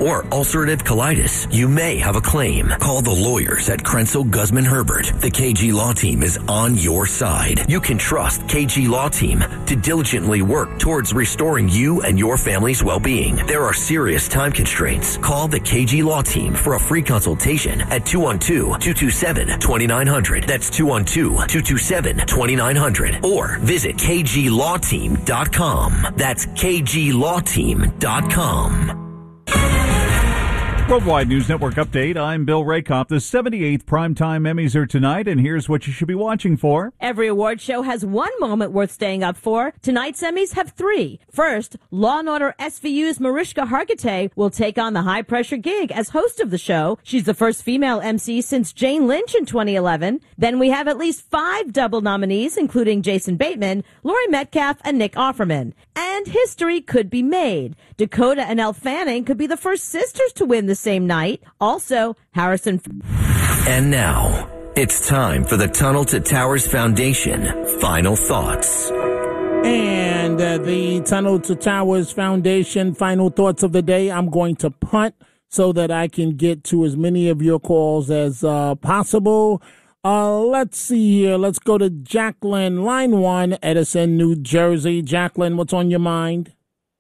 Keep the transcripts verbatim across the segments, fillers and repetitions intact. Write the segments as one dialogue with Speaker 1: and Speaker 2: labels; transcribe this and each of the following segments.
Speaker 1: or ulcerative colitis, you may have a claim. Call the lawyers at Krenzel Guzman Herbert. The K G Law Team is on your side. You can trust K G Law Team to diligently work towards restoring you and your family's well-being. There are serious time constraints. Call the K G Law Team for a free consultation at two one two, two two seven, two nine zero zero. That's two one two, two two seven, two nine zero zero. Or visit k g law team dot com. That's k g law team dot com.
Speaker 2: Worldwide News Network update. I'm Bill Rakoff. The seventy-eighth Primetime Emmys are tonight, and here's what you should be watching for.
Speaker 3: Every award show has one moment worth staying up for. Tonight's Emmys have three. First, Law and Order S V U's Mariska Hargitay will take on the high-pressure gig as host of the show. She's the first female M C since Jane Lynch in twenty eleven. Then we have at least five double nominees, including Jason Bateman, Laurie Metcalf, and Nick Offerman. And history could be made. Dakota and Elle Fanning could be the first sisters to win the same night. Also, Harrison.
Speaker 1: And now, it's time for the Tunnel to Towers Foundation Final Thoughts.
Speaker 4: And uh, the Tunnel to Towers Foundation Final Thoughts of the day, I'm going to punt so that I can get to as many of your calls as uh, possible. Uh, let's see here. Let's go to Jacqueline, line one, Edison, New Jersey. Jacqueline, what's on your mind?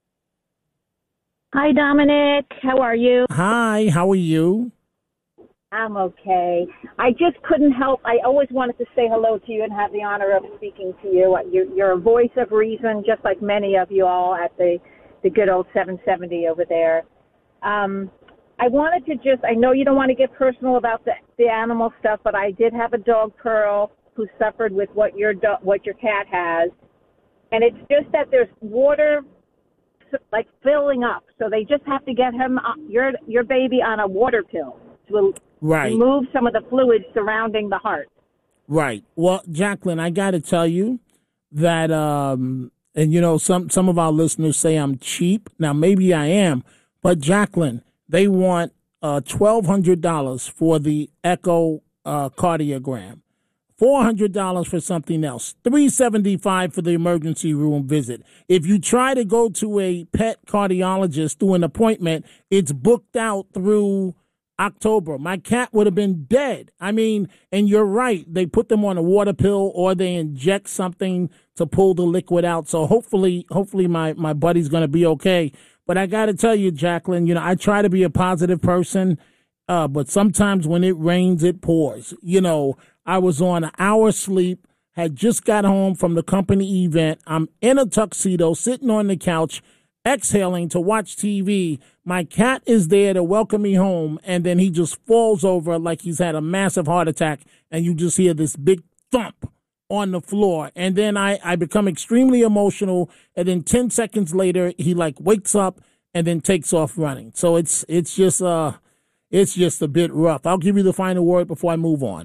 Speaker 5: Hi, Dominic. How are you?
Speaker 4: Hi, how are you?
Speaker 5: I'm okay. I just couldn't help. I always wanted to say hello to you and have the honor of speaking to you. You're, you're a voice of reason, just like many of you all at the, the good old seven seventy over there. Um, I wanted to just, I know you don't want to get personal about the, the animal stuff, but I did have a dog, Pearl, who suffered with what your do, what your cat has. And it's just that there's water like filling up, so they just have to get him uh, your your baby on a water pill to
Speaker 4: right.
Speaker 5: remove some of the fluids surrounding the heart.
Speaker 4: Right. Well, Jacqueline, I got to tell you that, um, and you know, some some of our listeners say I'm cheap. Now, maybe I am, but Jacqueline, they want uh, twelve hundred dollars for the echo uh, cardiogram. four hundred dollars for something else, three hundred seventy-five dollars for the emergency room visit. If you try to go to a pet cardiologist through an appointment, it's booked out through October. My cat would have been dead. I mean, and you're right. They put them on a water pill or they inject something to pull the liquid out. So hopefully, hopefully my, my buddy's going to be okay. But I got to tell you, Jacqueline, you know, I try to be a positive person, uh, but sometimes when it rains, it pours. You know, I was on an hour sleep, had just got home from the company event. I'm in a tuxedo, sitting on the couch, exhaling to watch T V. My cat is there to welcome me home, and then he just falls over like he's had a massive heart attack, and you just hear this big thump on the floor. And then I, I become extremely emotional, and then ten seconds later, he like wakes up and then takes off running. So it's it's just uh it's just a bit rough. I'll give you the final word before I move on.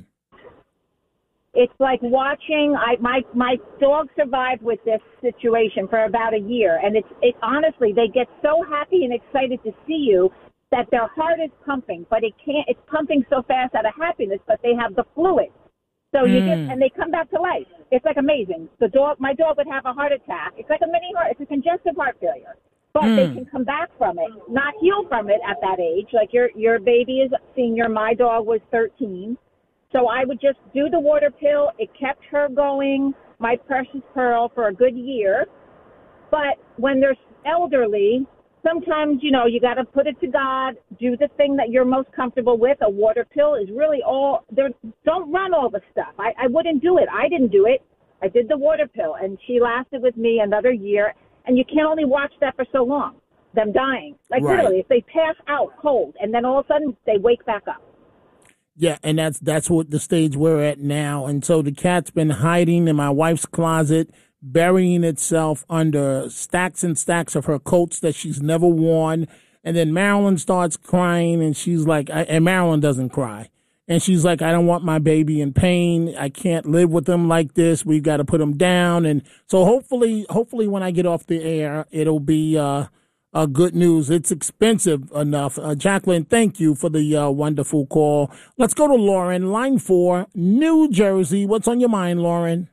Speaker 5: It's like watching. I my my dog survived with this situation for about a year, and it's it honestly they get so happy and excited to see you that their heart is pumping, but it can't. It's pumping so fast out of happiness, but they have the fluid. So you
Speaker 4: Mm.
Speaker 5: just and they come back to life. It's like amazing. The dog, my dog would have a heart attack. It's like a mini heart. It's a congestive heart failure, but
Speaker 4: Mm.
Speaker 5: they can come back from it, not heal from it at that age. Like your your baby is senior. My dog was thirteen. So I would just do the water pill. It kept her going, my precious Pearl, for a good year. But when they're elderly, sometimes, you know, you got to put it to God, do the thing that you're most comfortable with. A water pill is really all there. Don't run all the stuff. I, I wouldn't do it. I didn't do it. I did the water pill, and she lasted with me another year. And you can only watch that for so long, them dying. Like
Speaker 4: Right.
Speaker 5: literally, if they pass out cold, and then all of a sudden they wake back up.
Speaker 4: Yeah, and that's that's what the stage we're at now. And so the cat's been hiding in my wife's closet, burying itself under stacks and stacks of her coats that she's never worn. And then Marilyn starts crying, and she's like, I, and Marilyn doesn't cry. And she's like, I don't want my baby in pain. I can't live with him like this. We've got to put him down. And so hopefully, hopefully when I get off the air, it'll be uh, uh, good news. It's expensive enough. Uh, Jacqueline, thank you for the uh, wonderful call. Let's go to Lauren, line four, New Jersey. What's on your mind, Lauren?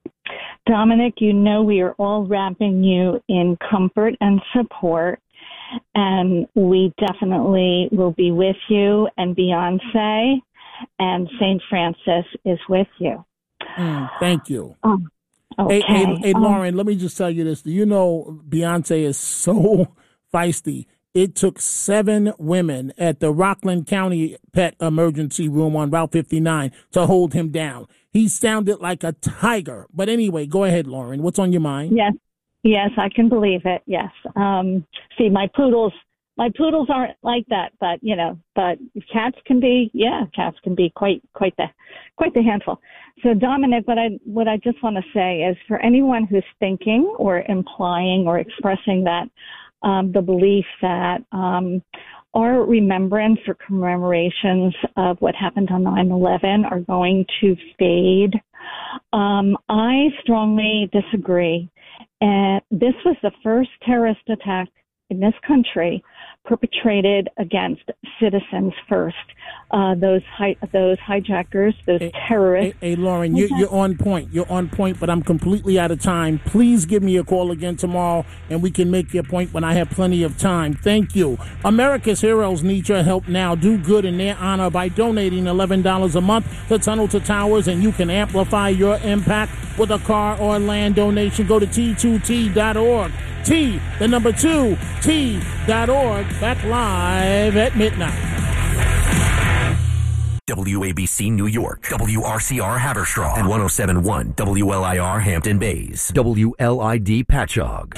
Speaker 6: Dominic, you know we are all wrapping you in comfort and support.
Speaker 5: And we definitely will be with you, and Beyonce and Saint Francis is with you.
Speaker 4: Mm, thank you.
Speaker 5: Um, okay.
Speaker 4: Hey, hey, hey
Speaker 5: um,
Speaker 4: Lauren, let me just tell you this. Do you know Beyonce is so feisty? It took seven women at the Rockland County Pet Emergency Room on Route fifty-nine to hold him down. He sounded like a tiger. But anyway, go ahead, Lauren. What's on your mind?
Speaker 5: Yes. Yes, I can believe it. Yes. Um, see, my poodles, my poodles aren't like that, but you know, but cats can be, yeah, cats can be quite, quite the, quite the handful. So Dominic, what I, what I just want to say is for anyone who's thinking or implying or expressing that, um, the belief that, um, our remembrance or commemorations of what happened on nine eleven are going to fade. Um, I strongly disagree. And this was the first terrorist attack in this country perpetrated against citizens first. Uh, those hi- those hijackers, those
Speaker 4: hey,
Speaker 5: terrorists.
Speaker 4: Hey, hey Lauren, you're, you're on point. You're on point, but I'm completely out of time. Please give me a call again tomorrow, and we can make your point when I have plenty of time. Thank you. America's heroes need your help now. Do good in their honor by donating eleven dollars a month to Tunnel to Towers, and you can amplify your impact with a car or land donation. Go to T two T dot org. T, the number two, T dot org. Back live at midnight.
Speaker 1: W A B C New York, W R C R Haverstraw, and one oh seven point one W L I R Hampton Bays, W L I D Patchogue.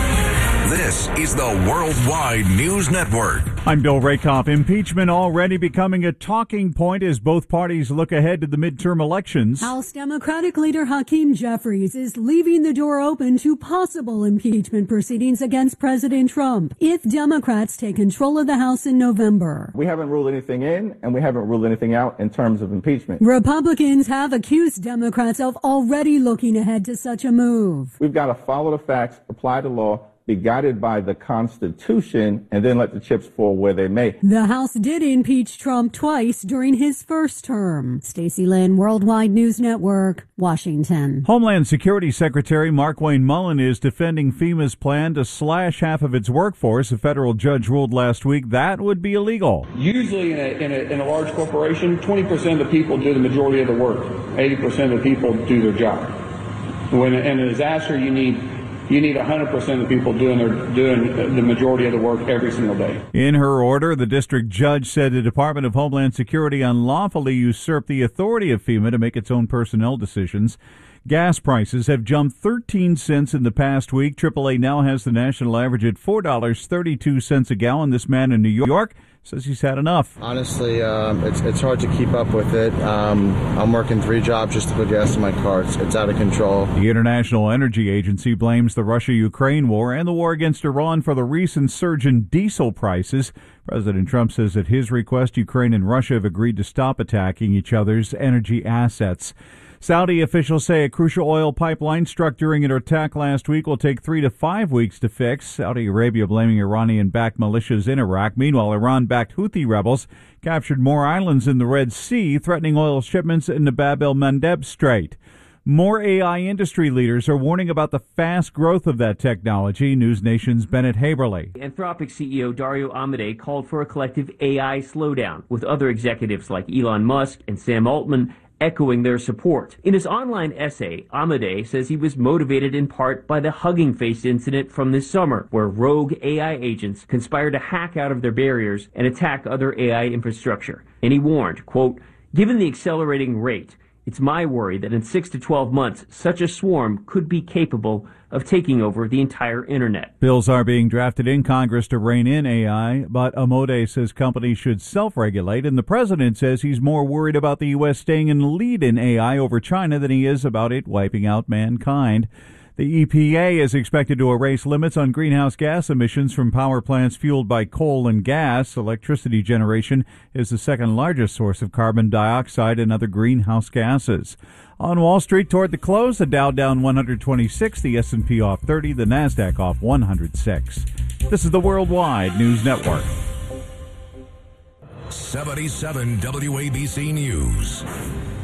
Speaker 6: This is the Worldwide News Network.
Speaker 2: I'm Bill Rakoff. Impeachment already becoming a talking point as both parties look ahead to the midterm elections.
Speaker 7: House Democratic leader Hakeem Jeffries is leaving the door open to possible impeachment proceedings against President Trump if Democrats take control of the House in November.
Speaker 8: We haven't ruled anything in, and we haven't ruled anything out in terms of impeachment.
Speaker 7: Republicans have accused Democrats of already looking ahead to such a move.
Speaker 8: We've got to follow the facts, apply the law, be guided by the Constitution, and then let the chips fall where they may.
Speaker 7: The House did impeach Trump twice during his first term. Stacey Lynn, Worldwide News Network, Washington.
Speaker 2: Homeland Security Secretary Markwayne Mullin is defending FEMA's plan to slash half of its workforce. A federal judge ruled last week that would be illegal.
Speaker 9: Usually in a, in a, in a large corporation, twenty percent of the people do the majority of the work. eighty percent of the people do their job. When in a disaster, you need You need one hundred percent of the people doing their doing the majority of the work every single day.
Speaker 2: In her order, the district judge said the Department of Homeland Security unlawfully usurped the authority of FEMA to make its own personnel decisions. Gas prices have jumped thirteen cents in the past week. triple A now has the national average at four dollars and thirty-two cents a gallon. This man in New York says he's had enough.
Speaker 10: Honestly, um, it's it's hard to keep up with it. Um, I'm working three jobs just to put gas in my car. It's, it's out of control.
Speaker 2: The International Energy Agency blames the Russia-Ukraine war and the war against Iran for the recent surge in diesel prices. President Trump says at his request, Ukraine and Russia have agreed to stop attacking each other's energy assets. Saudi officials say a crucial oil pipeline struck during an attack last week will take three to five weeks to fix. Saudi Arabia blaming Iranian-backed militias in Iraq. Meanwhile, Iran-backed Houthi rebels captured more islands in the Red Sea, threatening oil shipments in the Bab el-Mandeb Strait. More A I industry leaders are warning about the fast growth of that technology. News Nation's Bennett Haberly.
Speaker 11: Anthropic C E O Dario Amodei called for a collective A I slowdown, with other executives like Elon Musk and Sam Altman echoing their support. In his online essay, Amodei says he was motivated in part by the Hugging Face incident from this summer, where rogue A I agents conspired to hack out of their barriers and attack other A I infrastructure. And he warned, quote, "Given the accelerating rate, it's my worry that in six to twelve months, such a swarm could be capable of taking over the entire internet."
Speaker 2: Bills are being drafted in Congress to rein in A I, but Amodei says companies should self-regulate, and the president says he's more worried about the U S staying in the lead in A I over China than he is about it wiping out mankind. The E P A is expected to erase limits on greenhouse gas emissions from power plants fueled by coal and gas. Electricity generation is the second largest source of carbon dioxide and other greenhouse gases. On Wall Street toward the close, the Dow down one hundred twenty-six, the S and P off thirty, the NASDAQ off one hundred six. This is the Worldwide News Network.
Speaker 6: seventy-seven W A B C News.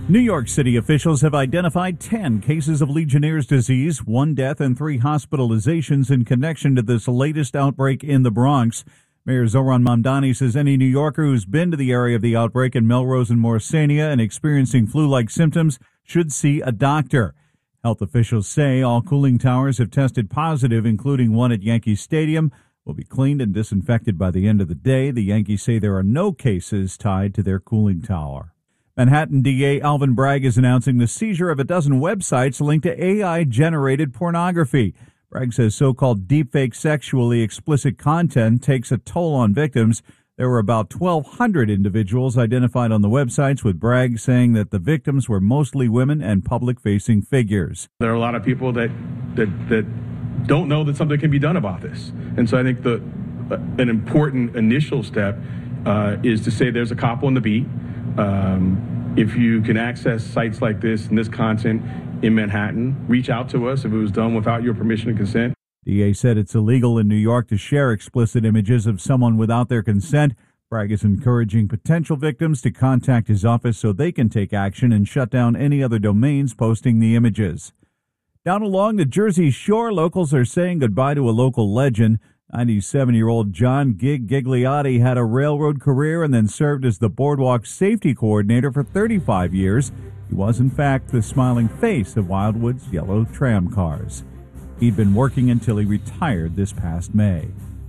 Speaker 2: New York City officials have identified ten cases of Legionnaire's disease, one death and three hospitalizations in connection to this latest outbreak in the Bronx. Mayor Zohran Mamdani says any New Yorker who's been to the area of the outbreak in Melrose and Morrisania and experiencing flu-like symptoms should see a doctor. Health officials say all cooling towers have tested positive, including one at Yankee Stadium, will be cleaned and disinfected by the end of the day. The Yankees say there are no cases tied to their cooling tower. Manhattan D A Alvin Bragg is announcing the seizure of a dozen websites linked to A I-generated pornography. Bragg says so-called deepfake sexually explicit content takes a toll on victims. There were about twelve hundred individuals identified on the websites, with Bragg saying that the victims were mostly women and public-facing figures.
Speaker 12: There are a lot of people that that that don't know that something can be done about this. And so I think the uh, an important initial step uh, is to say there's a cop on the beat. Um, if you can access sites like this and this content in Manhattan, reach out to us if it was done without your permission and consent.
Speaker 2: D A said it's illegal in New York to share explicit images of someone without their consent. Bragg is encouraging potential victims to contact his office so they can take action and shut down any other domains posting the images. Down along the Jersey Shore, locals are saying goodbye to a local legend. ninety-seven-year-old John Gig Gigliotti had a railroad career and then served as the boardwalk safety coordinator for thirty-five years. He was, in fact, the smiling face of Wildwood's yellow tram cars. He'd been working until he retired this past May.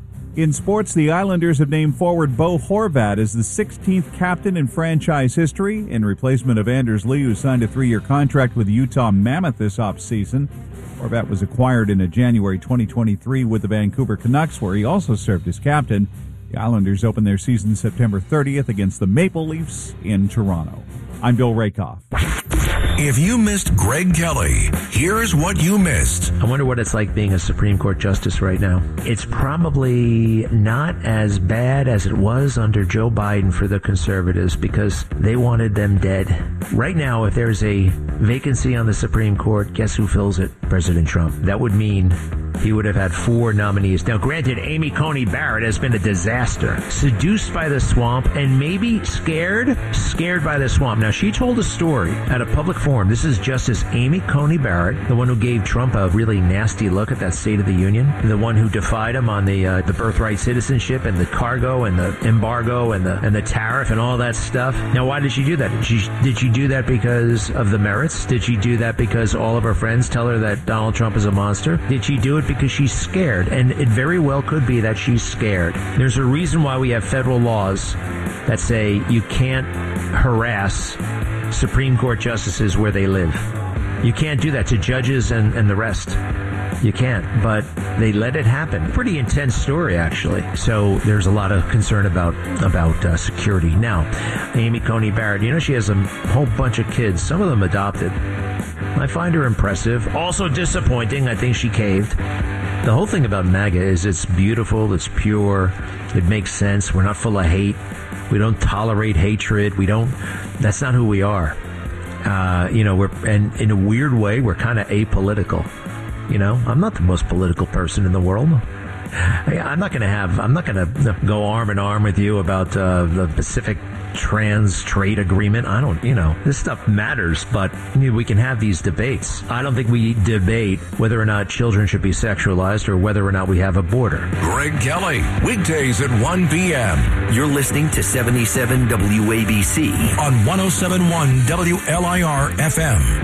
Speaker 2: In sports, the Islanders have named forward Bo Horvat as the sixteenth captain in franchise history, in replacement of Anders Lee, who signed a three-year contract with the Utah Mammoth this offseason. Horvat was acquired in a January twenty twenty-three with the Vancouver Canucks, where he also served as captain. The Islanders open their season September thirtieth against the Maple Leafs in Toronto. I'm Bill Rakoff.
Speaker 6: If you missed Greg Kelly, here's what you missed.
Speaker 13: I wonder what it's like being a Supreme Court justice right now. It's probably not as bad as it was under Joe Biden for the conservatives because they wanted them dead. Right now, if there's a vacancy on the Supreme Court, guess who fills it? President Trump. That would mean he would have had four nominees. Now, granted, Amy Coney Barrett has been a disaster. Seduced by the swamp and maybe scared, scared by the swamp. Now, she told a story at a public forum. This is Justice Amy Coney Barrett, the one who gave Trump a really nasty look at that State of the Union, the one who defied him on the uh, the birthright citizenship and the cargo and the embargo and the and the tariff and all that stuff. Now, why did she do that? Did she, did she do that because of the merits? Did she do that because all of her friends tell her that Donald Trump is a monster? Did she do it because she's scared? And it very well could be that she's scared. There's a reason why we have federal laws that say you can't harass Supreme Court justices where they live. You can't do that to judges and, and the rest. You can't, but they let it happen. Pretty intense story, actually. So there's a lot of concern about about uh, security. Now, Amy Coney Barrett, you know, she has a whole bunch of kids, some of them adopted. I find her impressive. Also disappointing. I think she caved. The whole thing about MAGA is it's beautiful, it's pure, it makes sense. We're not full of hate. We don't tolerate hatred. We don't, that's not who we are. Uh, you know, we're, and in a weird way, we're kind of apolitical. You know, I'm not the most political person in the world. I'm not going to have, I'm not going to go arm in arm with you about uh, the Pacific Trans Trade Agreement. I don't, you know, this stuff matters, but I mean, we can have these debates. I don't think we debate whether or not children should be sexualized or whether or not we have a border.
Speaker 6: Greg Kelly, weekdays at one p.m.
Speaker 1: You're listening to seventy-seven W A B C
Speaker 6: on one oh seven point one W L I R F M.